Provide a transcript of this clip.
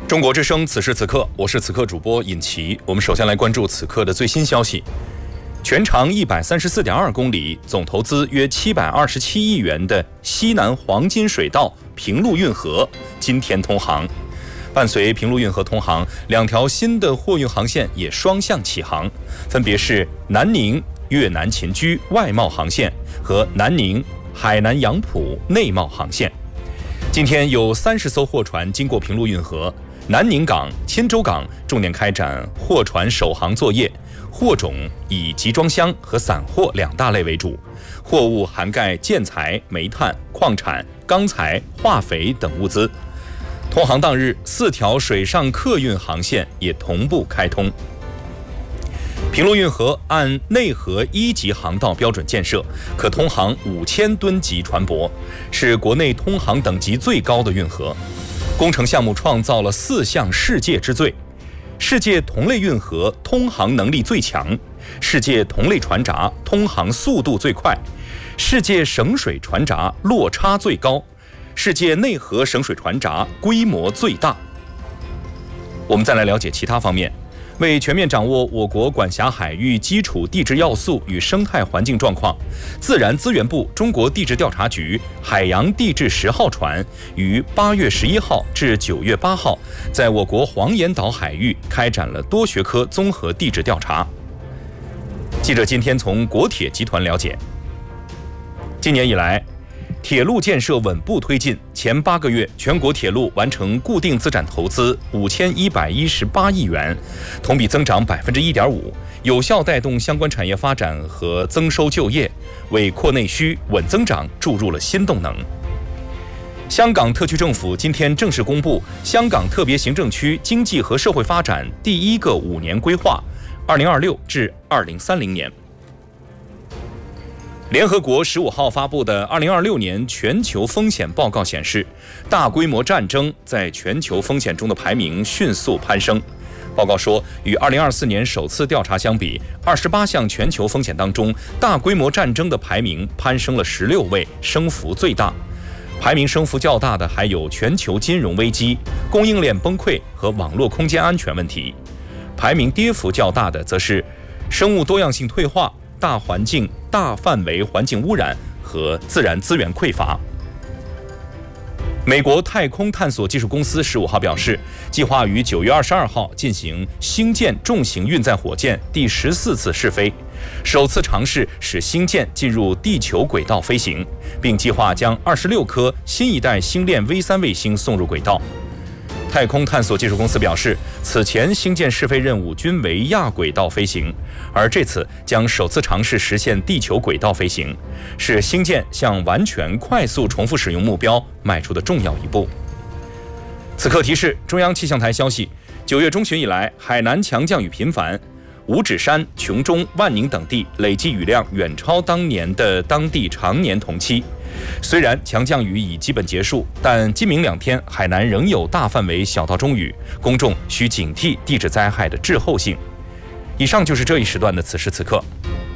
中国之声，此时此刻，我是此刻主播尹奇。我们首先来关注此刻的最新消息。全长134.2公里、总投资约727亿元的西南黄金水道平陆运河今天通航。伴随平陆运河通航，2条新的货运航线也双向启航，分别是南宁越南秦居外贸航线和南宁海南杨浦内贸航线。今天有30艘货船经过平陆运河，南宁港、钦州港重点开展货船首航作业，货种以集装箱和散货2大类为主，货物涵盖建材、煤炭、矿产、钢材、化肥等物资。通航当日，4条水上客运航线也同步开通。平陆运河按内河1级航道标准建设，可通航5000吨级船舶，是国内通航等级最高的运河。工程项目创造了4项世界之最：世界同类运河通航能力最强，世界同类船闸通航速度最快，世界省水船闸落差最高，世界内河省水船闸规模最大。我们再来了解其他方面。为全面掌握我国管辖海域基础地质要素与生态环境状况，自然资源部中国地质调查局海洋地质10号船于8月11号至9月8号在我国黄岩岛海域开展了多学科综合地质调查。记者今天从国铁集团了解，今年以来，铁路建设稳步推进，前8个月全国铁路完成固定资产投资5118亿元，同比增长1.5%，有效带动相关产业发展和增收就业，为扩内需、稳增长注入了新动能。香港特区政府今天正式公布香港特别行政区经济和社会发展第1个5年规划，2026至2030年。联合国15号发布的2026年全球风险报告显示，大规模战争在全球风险中的排名迅速攀升。报告说，与2024年首次调查相比，28项全球风险当中，大规模战争的排名攀升了16位，升幅最大。排名升幅较大的还有全球金融危机、供应链崩溃和网络空间安全问题。排名跌幅较大的则是生物多样性退化、大环境、大范围环境污染和自然资源匮乏。美国太空探索技术公司15号表示，计划于9月22号进行星舰重型运载火箭第14次试飞，首次尝试使星舰进入地球轨道飞行，并计划将26颗新一代星链 V3 卫星送入轨道。太空探索技术公司表示，此前星舰试飞任务均为亚轨道飞行，而这次将首次尝试实现地球轨道飞行，是星舰向完全快速重复使用目标迈出的重要一步。此刻提示中央气象台消息，9月中旬以来，海南强降雨频繁，五指山、琼中、万宁等地累计雨量远超当年的当地常年同期。虽然强降雨已基本结束，但今明2天海南仍有大范围小到中雨，公众需警惕地质灾害的滞后性。以上就是这一时段的此时此刻。